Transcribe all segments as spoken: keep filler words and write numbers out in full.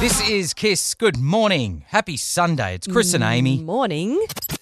This is Kiss. Good morning. Happy Sunday. It's Chris and Amy. Morning.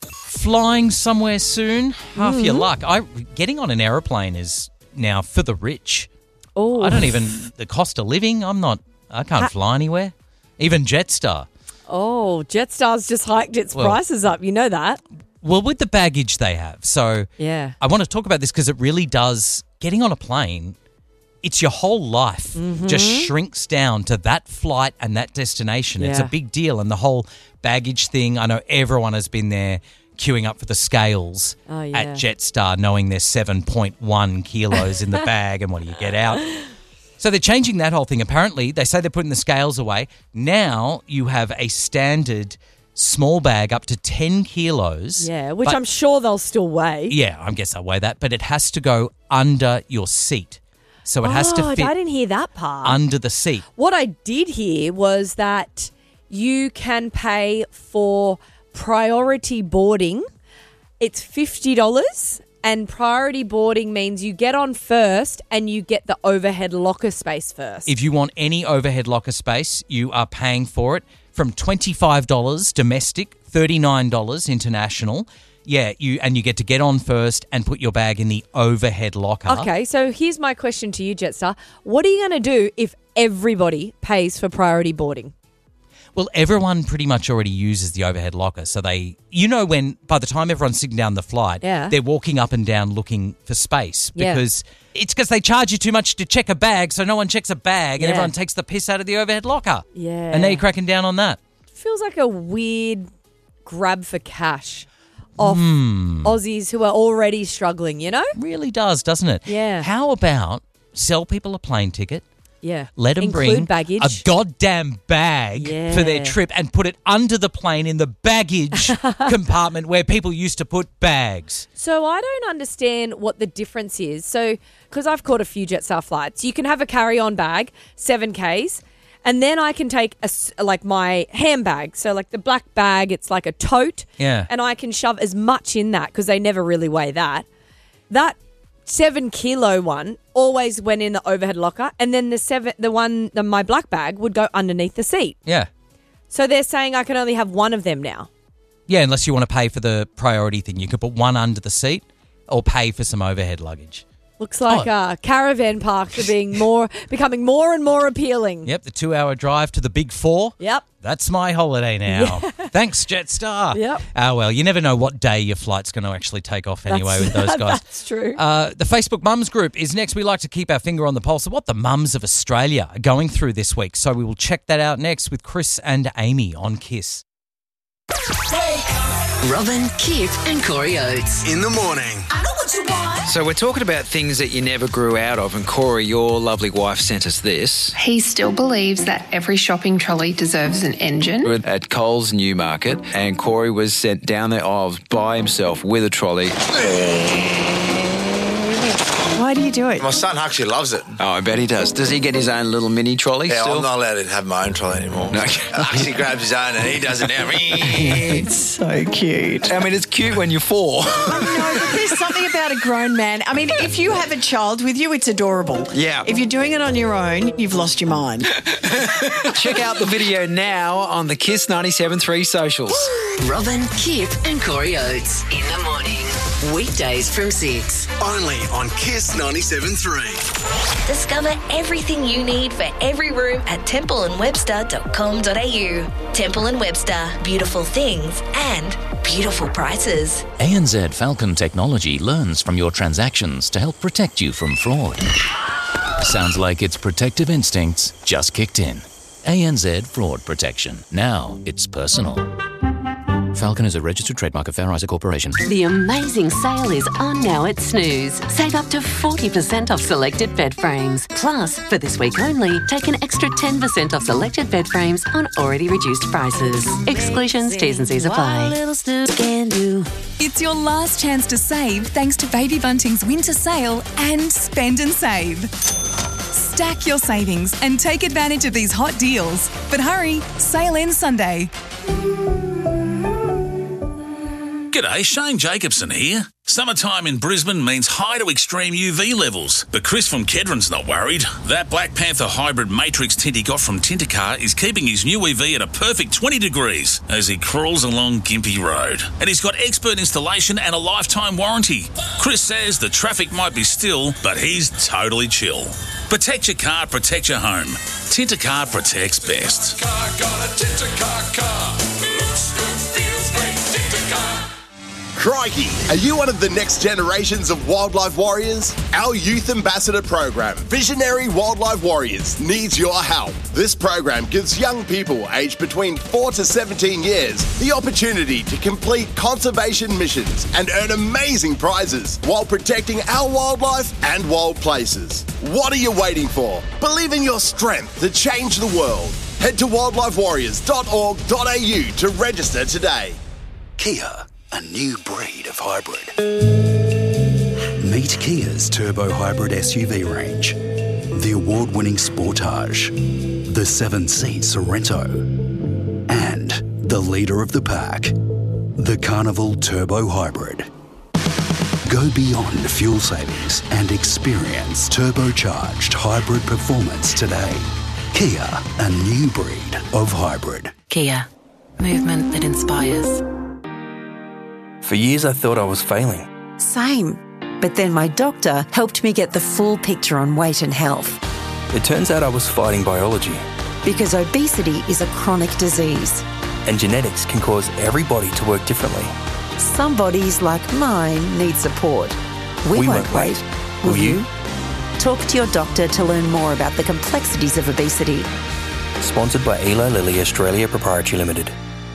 Flying somewhere soon. Half your luck. I Getting on an aeroplane is now for the rich. Oh, I don't even, the cost of living, I'm not, I can't Ha- fly anywhere. Even Jetstar. Oh, Jetstar's just hiked its Well- prices up. You know that? Well, with the baggage they have. So Yeah. I want to talk about this because it really does, getting on a plane, it's your whole life just shrinks down to that flight and that destination. It's a Yeah. big deal. And the whole baggage thing, I know everyone has been there queuing up for the scales Oh, yeah. at Jetstar, knowing there's seven point one kilos in the bag and what do you get out? So they're changing that whole thing. Apparently, they say they're putting the scales away. Now you have a standard small bag up to ten kilos. Yeah, which but- I'm sure they'll still weigh. Yeah, I guess I'll weigh that. But it has to go under your seat. So it has to Oh, fit I didn't hear that part. under the seat. What I did hear was that you can pay for priority boarding. It's fifty dollars, and priority boarding means you get on first and you get the overhead locker space first. If you want any overhead locker space, you are paying for it from twenty-five dollars domestic, thirty-nine dollars international. Yeah, you and you get to get on first and put your bag in the overhead locker. Okay, so here's my question to you, Jetstar. What are you going to do if everybody pays for priority boarding? Well, everyone pretty much already uses the overhead locker. So they, you know, when by the time everyone's sitting down the flight, Yeah. they're walking up and down looking for space Yeah. because it's because they charge you too much to check a bag. So no one checks a bag and Yeah. everyone takes the piss out of the overhead locker. Yeah. And now you're cracking down on that. Feels like a weird grab for cash off Hmm. Aussies who are already struggling, you know? Really does, doesn't it? Yeah. How about sell people a plane ticket, Yeah. let them Include bring baggage. a goddamn bag for their Yeah. trip and put it under the plane in the baggage compartment where people used to put bags. So I don't understand what the difference is. So, because I've caught a few Jetstar flights, you can have a carry-on bag, seven Ks, and then I can take a s like my handbag. So like the black bag, it's like a tote. Yeah. And I can shove as much in that because they never really weigh that. That seven kilo one always went in the overhead locker, and then the seven, the one, the, my black bag would go underneath the seat. Yeah. So they're saying I can only have one of them now. Yeah, unless you want to pay for the priority thing. You could put one under the seat or pay for some overhead luggage. Looks like Oh. uh, caravan parks are being more, becoming more and more appealing. Yep, the two-hour drive to the Big Four. Yep. That's my holiday now. Thanks, Jetstar. Yep. Ah, well, you never know what day your flight's going to actually take off anyway with those guys. That's true. Uh, the Facebook Mums group is next. We like to keep our finger on the pulse of what the mums of Australia are going through this week. So we will check that out next with Chris and Amy on Kiss. Robin, Kip and Corey Oates. In the morning. I know what you want. So we're talking about things that you never grew out of, and Corey, your lovely wife, sent us this. He still believes that every shopping trolley deserves an engine. We're at Coles Newmarket, and Corey was sent down the aisles by himself with a trolley. Why do you do it? My son actually loves it. Oh, I bet he does. Does he get his own little mini trolley Yeah, still? I'm not allowed to have my own trolley anymore. No. Actually grabs his own and he does it now. It's so cute. I mean, it's cute when you're four. No, but there's something about a grown man. I mean, if you have a child with you, it's adorable. Yeah. If you're doing it on your own, you've lost your mind. Check out the video now on the Kiss ninety-seven point three socials. Robin, Kip and Corey Oates. In the morning. Weekdays from six. Only on Kiss ninety-seven point three. Discover everything you need for every room at temple and webster dot com dot a u. Temple and Webster, beautiful things and beautiful prices. A N Z Falcon Technology learns from your transactions to help protect you from fraud. Sounds like its protective instincts just kicked in. A N Z Fraud Protection. Now it's personal. Falcon is a registered trademark of Fair Isaac Corporation. The amazing sale is on now at Snooze. Save up to forty percent off selected bed frames. Plus, for this week only, take an extra ten percent off selected bed frames on already reduced prices. Exclusions, T's and C's apply. It's your last chance to save thanks to Baby Bunting's winter sale and spend and save. Stack your savings and take advantage of these hot deals. But hurry, sale ends Sunday. G'day, Shane Jacobson here. Summertime in Brisbane means high to extreme U V levels, but Chris from Kedron's not worried. That Black Panther hybrid matrix tint he got from Tintercar is keeping his new E V at a perfect twenty degrees as he crawls along Gympie Road. And he's got expert installation and a lifetime warranty. Chris says the traffic might be still, but he's totally chill. Protect your car, protect your home. Tintercar protects best. Car got a Tintercar car. Looks good, feels great, Tintercar. Crikey! Are you one of the next generations of wildlife warriors? Our youth ambassador program, Visionary Wildlife Warriors, needs your help. This program gives young people aged between four to seventeen years the opportunity to complete conservation missions and earn amazing prizes while protecting our wildlife and wild places. What are you waiting for? Believe in your strength to change the world. Head to wildlife warriors dot org dot a u to register today. Kia, a new breed of hybrid. Meet Kia's turbo hybrid S U V range. The award-winning Sportage, the seven-seat Sorento, and the leader of the pack, the Carnival Turbo Hybrid. Go beyond fuel savings and experience turbocharged hybrid performance today. Kia, a new breed of hybrid. Kia, movement that inspires. For years I thought I was failing. Same. But then my doctor helped me get the full picture on weight and health. It turns out I was fighting biology. Because obesity is a chronic disease. And genetics can cause every body to work differently. Some bodies, like mine, need support. We, we won't, won't wait. wait. Will, Will you? you? Talk to your doctor to learn more about the complexities of obesity. Sponsored by Eli Lilly Australia Proprietary Limited.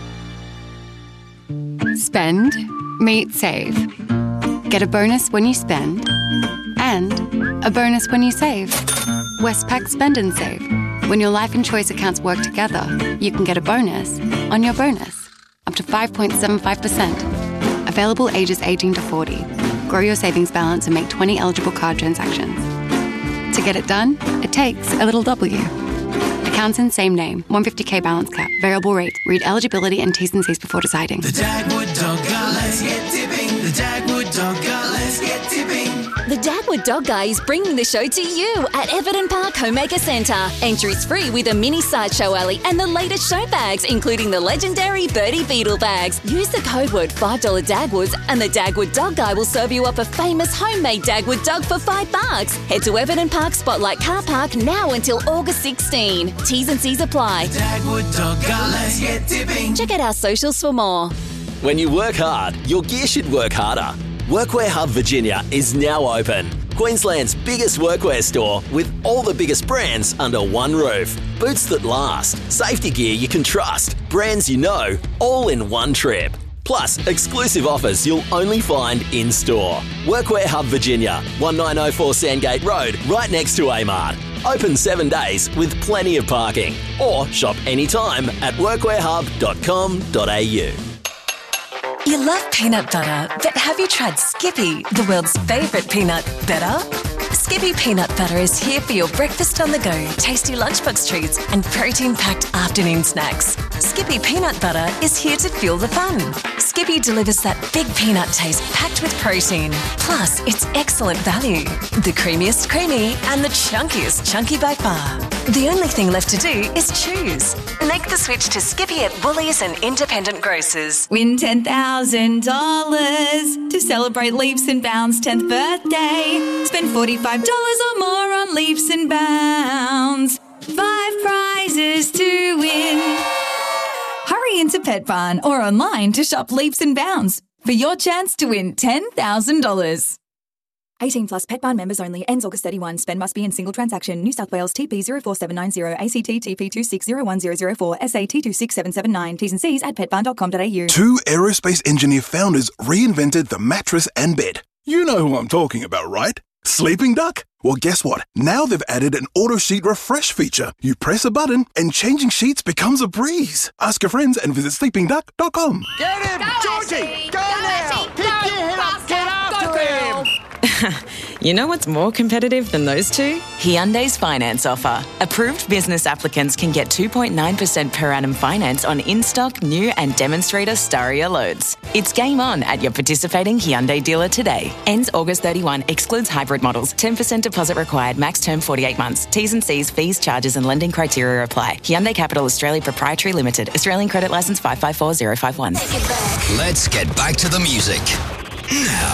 Spend, meet, save. Get a bonus when you spend and a bonus when you save. Westpac Spend and Save. When your life and choice accounts work together, you can get a bonus on your bonus, up to five point seven five percent. Available ages eighteen to forty. Grow your savings balance and make twenty eligible card transactions. To get it done, it takes a little W. Accounts in same name. one hundred fifty k balance cap. Variable rate. Read eligibility and T's and C's before deciding. The Dagwood Dog Guy, let's get tipping. The Dagwood Dog Guy, let's get tipping. The Dagwood Dog Guy is bringing the show to you at Everton Park Homemaker Centre. Entries free with a mini sideshow alley and the latest show bags, including the legendary Birdie Beetle bags. Use the code word five dollars Dagwoods and the Dagwood Dog Guy will serve you up a famous homemade Dagwood dog for five bucks. Head to Everton Park Spotlight Car Park now until August sixteenth. T's and C's apply. Dagwood Dog Guy, let's get tipping. Check out our socials for more. When you work hard, your gear should work harder. Workwear Hub Virginia is now open. Queensland's biggest workwear store with all the biggest brands under one roof. Boots that last, safety gear you can trust, brands you know, all in one trip. Plus, exclusive offers you'll only find in-store. Workwear Hub Virginia, nineteen oh four Sandgate Road, right next to Amart. Open seven days with plenty of parking. Or shop anytime at workwear hub dot com dot a u. You love peanut butter, but have you tried Skippy, the world's favourite peanut butter? Skippy peanut butter is here for your breakfast on the go, tasty lunchbox treats and protein-packed afternoon snacks. Skippy peanut butter is here to fuel the fun. Skippy delivers that big peanut taste packed with protein. Plus, it's excellent value. The creamiest creamy and the chunkiest chunky by far. The only thing left to do is choose. Make the switch to Skippy at Woolies and independent grocers. Win ten thousand dollars to celebrate Leaps and Bounds' tenth birthday. Spend forty-five dollars or more on Leaps and Bounds. Five prizes to win. Hurry into Pet Barn or online to shop Leaps and Bounds for your chance to win ten thousand dollars. eighteen plus Pet Barn members only. Ends August thirty-first. Spend must be in single transaction. New South Wales T P zero four seven nine zero, A C T T P two six zero one zero zero four, S A T two six seven seven nine. T's and C's at pet barn dot com dot a u. Two aerospace engineer founders reinvented the mattress and bed. You know who I'm talking about, right? Sleeping Duck? Well, guess what? Now they've added an auto sheet refresh feature. You press a button and changing sheets becomes a breeze. Ask your friends and visit sleeping duck dot com. Get him! Go Georgie! Go, go now! Pick your head up! Get after him! You know what's more competitive than those two? Hyundai's finance offer. Approved business applicants can get two point nine percent per annum finance on in-stock, new and demonstrator Staria loads. It's game on at your participating Hyundai dealer today. Ends August thirty-first, excludes hybrid models. ten percent deposit required, max term forty-eight months. T's and C's, fees, charges and lending criteria apply. Hyundai Capital Australia Proprietary Limited. Australian Credit Licence five five four zero five one. Let's get back to the music. Now,